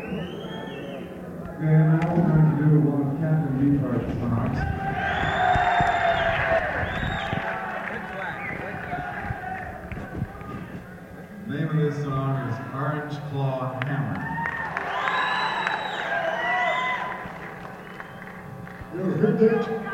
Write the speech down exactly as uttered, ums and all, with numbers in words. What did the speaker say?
And now we're going to do one of Captain Beefheart's songs. The name of this song is Orange Claw Hammer. You hit it.